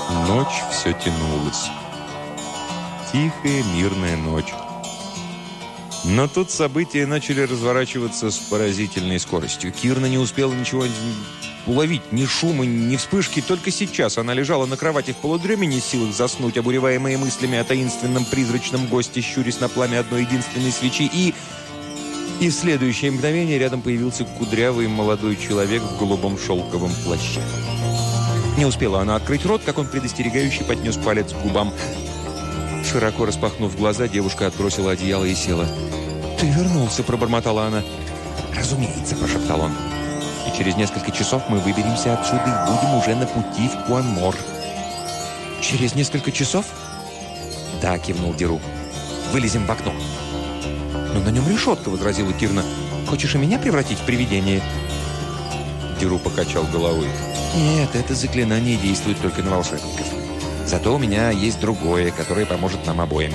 Ночь все тянулась. Тихая, мирная ночь. Но тут события начали разворачиваться с поразительной скоростью. Кирна не успела ничего уловить, ни шума, ни вспышки. Только сейчас она лежала на кровати в полудреме, не в силах заснуть, обуреваемые мыслями о таинственном призрачном госте, щурясь на пламя одной единственной свечи. И в следующее мгновение рядом появился кудрявый молодой человек в голубом шелковом плаще. Не успела она открыть рот, как он предостерегающе поднес палец к губам. Широко распахнув глаза, девушка отбросила одеяло и села. «Ты вернулся», — пробормотала она. «Разумеется», — прошептал он. «И через несколько часов мы выберемся отсюда и будем уже на пути в Куанмор». «Через несколько часов?» «Да», — кивнул Деру. «Вылезем в окно». «Но на нем решетка», — возразила Кирна. «Хочешь и меня превратить в привидение?» Деру покачал головой. «Нет, это заклинание действует только на волшебников. Зато у меня есть другое, которое поможет нам обоим.